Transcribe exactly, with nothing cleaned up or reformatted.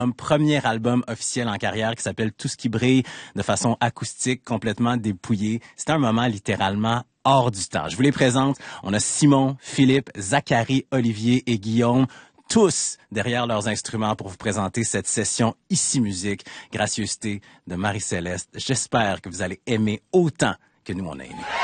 Un premier album officiel en carrière qui s'appelle Tout ce qui brille, de façon acoustique, complètement dépouillée. C'était un moment littéralement hors du temps. Je vous les présente. On a Simon, Philippe, Zachary, Olivier et Guillaume, tous derrière leurs instruments pour vous présenter cette session Ici Musique, gracieuseté de Marie-Céleste. J'espère que vous allez aimer autant que nous on a aimé.